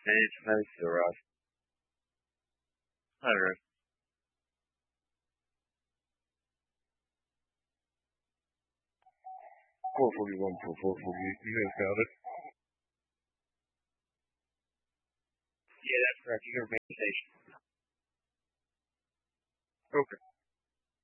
And it's nice to Ross. Hi, Russ. 441 for 448. You guys got it? Yeah, that's correct. You can remain station. Okay.